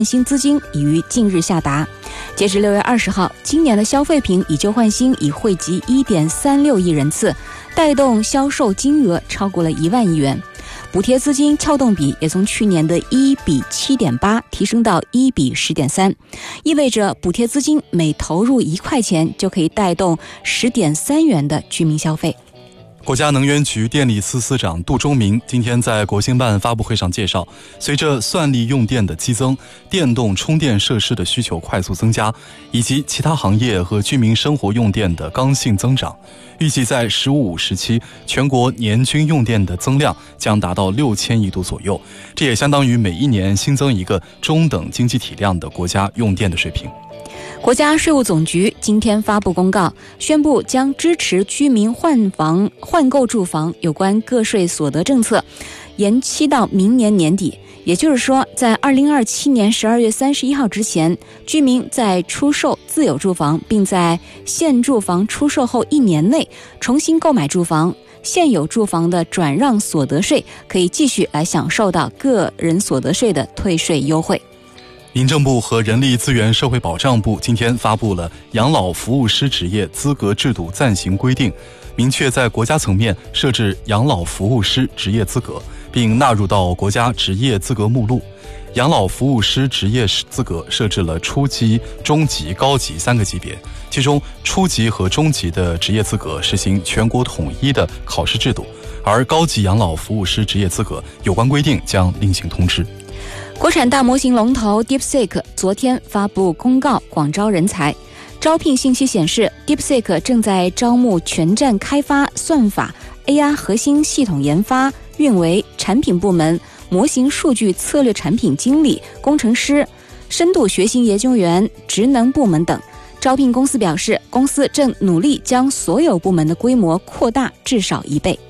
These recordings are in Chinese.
新资金已于近日下达。截至6月20号，今年的消费品以旧换新已汇集 1.36 亿人次，带动销售金额超过了1万亿元。补贴资金撬动比也从去年的1比7.8提升到1比10.3，意味着补贴资金每投入1块钱就可以带动10.3元的居民消费。 国家能源局电力司司长杜忠明今天在国新办发布会上介绍，随着算力用电的激增，电动充电设施的需求快速增加，以及其他行业和居民生活用电的刚性增长，预计在15-5时期，全国年均用电的增量将达到6000亿度左右，这也相当于每一年新增一个中等经济体量的国家用电的水平。 国家税务总局今天发布公告，宣布将支持居民换购住房有关个税所得政策延期到明年年底。也就是说，在2027年12月31号之前，居民在出售自有住房，并在现住房出售后1年内重新购买住房，现有住房的转让所得税可以继续来享受到个人所得税的退税优惠。 民政部和人力资源社会保障部今天发布了养老服务师职业资格制度暂行规定，明确在国家层面设置养老服务师职业资格，并纳入到国家职业资格目录。养老服务师职业资格设置了初级、中级、高级3个级别，其中初级和中级的职业资格实行全国统一的考试制度，而高级养老服务师职业资格有关规定将另行通知。 国产大模型龙头 DeepSeek 昨天发布公告，广招人才。招聘信息显示， DeepSeek 正在招募全站开发算法、AI 核心系统研发、运维、产品部门、模型数据策略产品经理、工程师、深度学习研究员、职能部门等。招聘公司表示，公司正努力将所有部门的规模扩大至少1倍。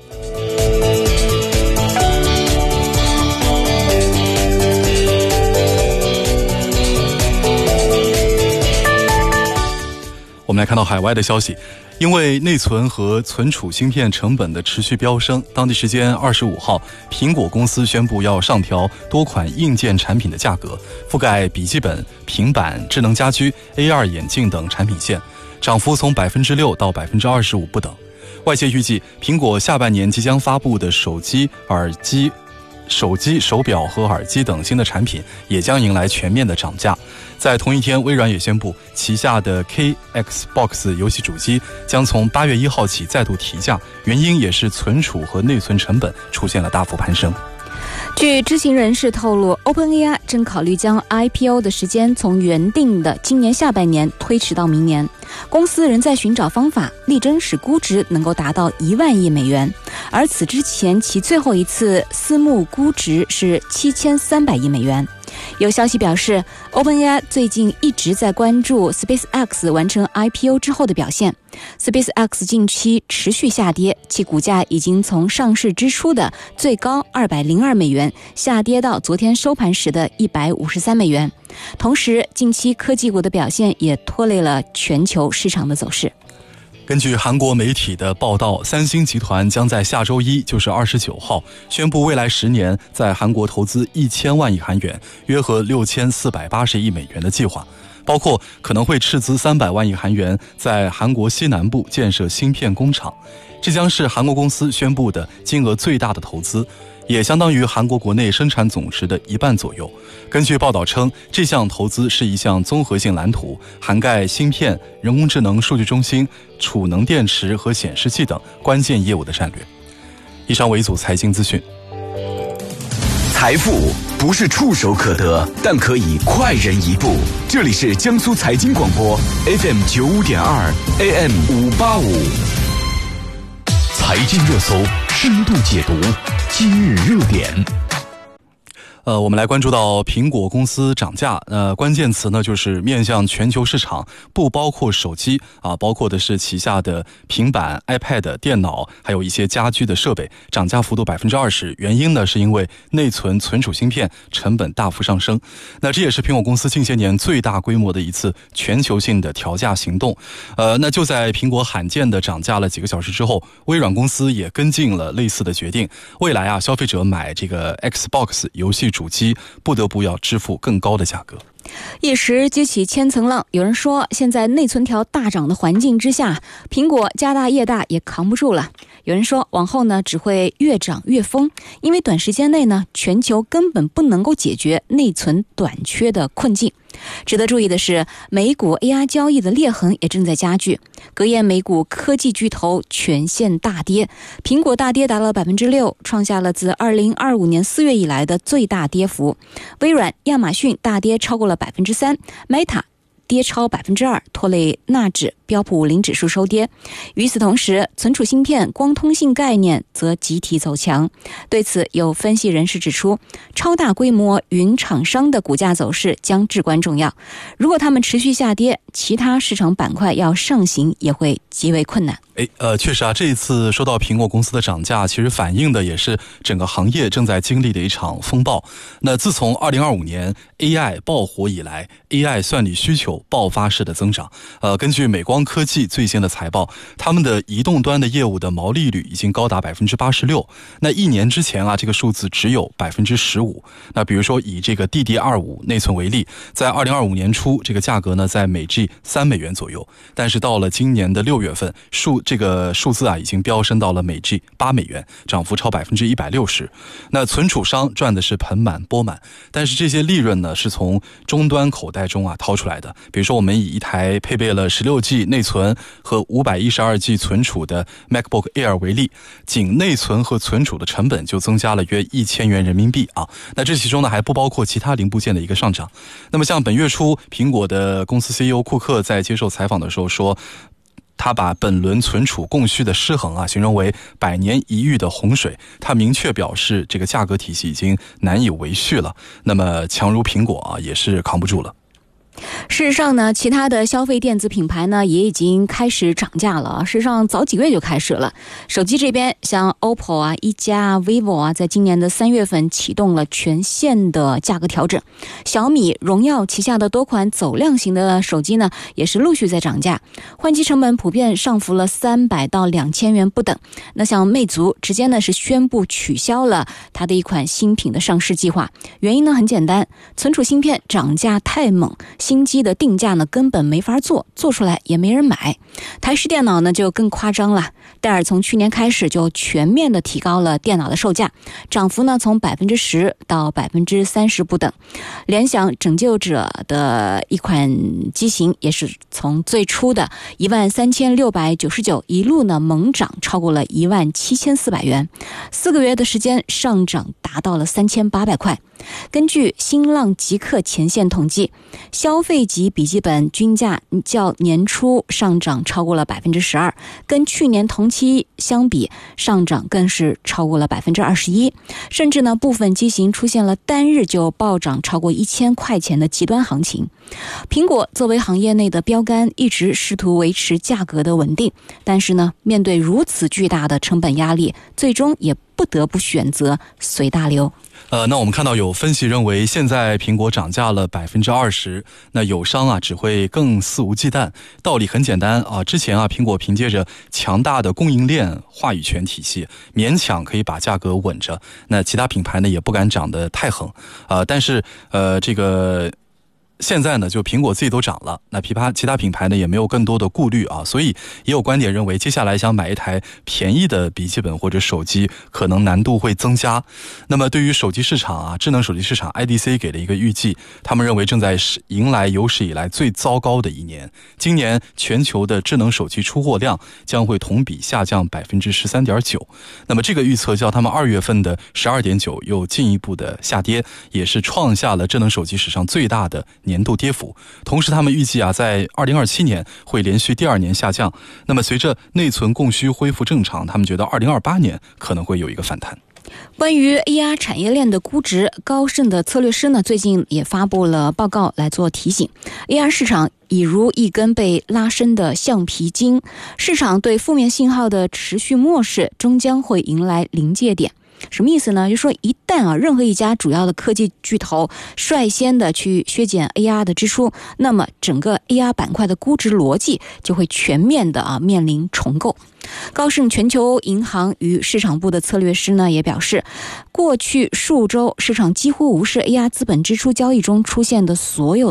我们来看到海外的消息，因为内存和存储芯片成本的持续飙升，当地时间25号，苹果公司宣布要上调多款硬件产品的价格，覆盖笔记本、平板、智能家居、AR 眼镜等产品线，涨幅从6%到25%不等。外界预计，苹果下半年即将发布的手机、手表和耳机等新的产品也将迎来全面的涨价。在同一天，微软也宣布旗下的 Xbox 游戏主机将从8月1号起再度提价，原因也是存储和内存成本出现了大幅攀升。 据知情人士透露， OpenAI 正考虑将 IPO 的时间从原定的今年下半年推迟到明年。公司仍在寻找方法，力争使估值能够达到1万亿美元，而此之前其最后一次私募估值是7300亿美元。有消息表示， OpenAI 最近一直在关注 SpaceX 完成 IPO 之后的表现。SpaceX 近期持续下跌，其股价已经从上市之初的最高202美元下跌到昨天收盘时的153美元。同时，近期科技股的表现也拖累了全球市场的走势。 根据韩国媒体的报道，三星集团将在下周一，就是29号，宣布未来10年在韩国投资1000万亿韩元，约合6480亿美元的计划，包括可能会斥资300万亿韩元在韩国西南部建设芯片工厂。这将是韩国公司宣布的金额最大的投资，也相当于韩国国内生产总值的1半左右。根据报道称，这项投资是一项综合性蓝图，涵盖芯片、人工智能数据中心、储能电池和显示器等关键业务的战略。以上为一组财经资讯。 财富不是触手可得，但可以快人一步。这里是江苏财经广播 FM 95.2 AM 585，财经热搜深度解读，今日热点。 我们来关注到苹果公司涨价，关键词呢就是面向全球市场，不包括手机啊，包括的是旗下的平板、iPad、电脑，还有一些家居的设备，涨价幅度20%。原因呢是因为内存、存储芯片成本大幅上升。那这也是苹果公司近些年最大规模的一次全球性的调价行动。那就在苹果罕见的涨价了几个小时之后，微软公司也跟进了类似的决定。未来啊，消费者买这个 Xbox 游戏主机不得不要支付更高的价格。 一时激起千层浪，有人说现在内存条大涨的环境之下，苹果家大业大也扛不住了。有人说往后呢只会越涨越疯，因为短时间内呢全球根本不能够解决内存短缺的困境。值得注意的是，美股 AI 交易的裂痕也正在加剧。隔夜美股科技巨头全线大跌，苹果大跌达了 6%， 创下了自2025年4月以来的最大跌幅。微软、亚马逊大跌超过了 3%， Meta跌超 2%， 拖累纳指、标普50指数收跌。与此同时，存储芯片、光通信概念则集体走强。对此，有分析人士指出，超大规模云厂商的股价走势将至关重要。如果他们持续下跌，其他市场板块要上行也会极为困难。 确实啊，这一次说到苹果公司的涨价，其实反映的也是整个行业正在经历的一场风暴。那自从2025年 AI 爆火以来， AI 算力需求爆发式的增长。根据美光科技最新的财报，他们的移动端的业务的毛利率已经高达 86%。那一年之前啊，这个数字只有 15%。那比如说以这个 DDR5 内存为例，在2025年初，这个价格呢在每 G 3美元左右，但是到了今年的6月份，这个数字啊已经飙升到了每 G 8美元，涨幅超 160%。那存储商赚的是盆满钵满，但是这些利润呢是从终端口袋中啊掏出来的。比如说我们以一台配备了 16G 内存和 512G 存储的 MacBook Air 为例，仅内存和存储的成本就增加了约1000元人民币啊。那这其中呢还不包括其他零部件的一个上涨。那么像本月初，苹果的公司 CEO 库克在接受采访的时候说，他把本轮存储供需的失衡啊形容为100年一遇的洪水。他明确表示，这个价格体系已经难以维续了。那么强如苹果啊，也是扛不住了。 事实上呢，其他的消费电子品牌呢也已经开始涨价了。事实上早几个月就开始了。手机这边，像 OPPO 啊、一加、vivo 啊，在今年的3月份启动了全线的价格调整。小米、荣耀旗下的多款走量型的手机呢，也是陆续在涨价，换机成本普遍上浮了300到2000元不等。那像魅族直接呢是宣布取消了它的一款新品的上市计划，原因呢很简单，存储芯片涨价太猛，新机的定价呢根本没法做出来也没人买。台式电脑呢就更夸张了，戴尔从去年开始就全面的提高了电脑的售价，涨幅呢从 10% 到 30% 不等。联想拯救者的一款机型也是从最初的13699一路呢猛涨超过了17400元，4个月的时间上涨达到了3800块。根据新浪极客前线统计，消费级笔记本均价较年初上涨超过了 12%， 跟去年同期相比上涨更是超过了 21%， 甚至呢部分机型出现了单日就暴涨超过1000块钱的极端行情。苹果作为行业内的标杆，一直试图维持价格的稳定，但是呢面对如此巨大的成本压力，最终也不得不选择随大流。 那我们看到有分析认为，现在苹果涨价了 20%， 那友商啊只会更肆无忌惮。道理很简单啊，之前啊苹果凭借着强大的供应链话语权体系，勉强可以把价格稳着，那其他品牌呢也不敢涨得太狠但是这个现在呢，就苹果自己都涨了，那其他品牌呢也没有更多的顾虑啊，所以也有观点认为，接下来想买一台便宜的笔记本或者手机，可能难度会增加。那么对于手机市场啊，智能手机市场 IDC 给了一个预计，他们认为正在迎来有史以来最糟糕的一年。今年全球的智能手机出货量将会同比下降 13.9%。那么这个预测较他们2月份的 12.9% 又进一步的下跌，也是创下了智能手机史上最大的年度跌幅。同时他们预计啊，在2027年会连续第2年下降。那么随着内存供需恢复正常，他们觉得2028年可能会有一个反弹。 关于 AR 产业链的估值，高盛的策略师呢最近也发布了报告来做提醒。AR 市场已如一根被拉伸的橡皮筋，市场对负面信号的持续漠视终将会迎来临界点。 什么意思呢？就是说一旦任何一家主要的科技巨头率先的去削减 AR 的支出，那么整个 AR 板块的估值逻辑就会全面的面临重构。高盛全球银行与市场部的策略师呢也表示，过去数周市场几乎无视 AR 资本支出交易中出现的所有